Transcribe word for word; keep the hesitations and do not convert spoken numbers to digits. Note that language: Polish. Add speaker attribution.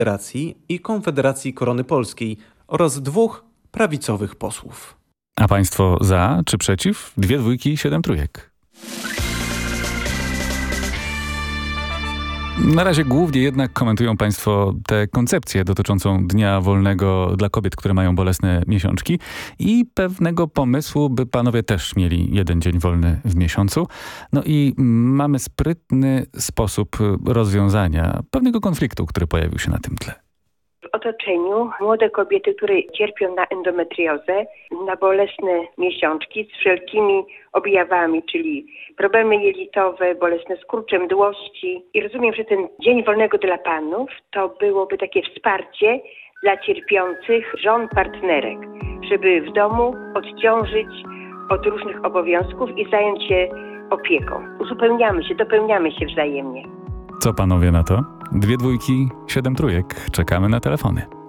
Speaker 1: Konfederacji i Konfederacji Korony Polskiej oraz dwóch prawicowych posłów.
Speaker 2: A państwo za czy przeciw? Dwie dwójki, siedem trójek. Na razie głównie jednak komentują państwo tę koncepcję dotyczącą dnia wolnego dla kobiet, które mają bolesne miesiączki i pewnego pomysłu, by panowie też mieli jeden dzień wolny w miesiącu. No i mamy sprytny sposób rozwiązania pewnego konfliktu, który pojawił się na tym tle.
Speaker 3: W otoczeniu młode kobiety, które cierpią na endometriozę, na bolesne miesiączki z wszelkimi objawami, czyli problemy jelitowe, bolesne skurcze mdłości. I rozumiem, że ten dzień wolnego dla panów to byłoby takie wsparcie dla cierpiących żon partnerek, żeby w domu odciążyć od różnych obowiązków i zająć się opieką. Uzupełniamy się, dopełniamy się wzajemnie.
Speaker 2: Co panowie na to? Dwie dwójki, siedem trójek. Czekamy na telefony.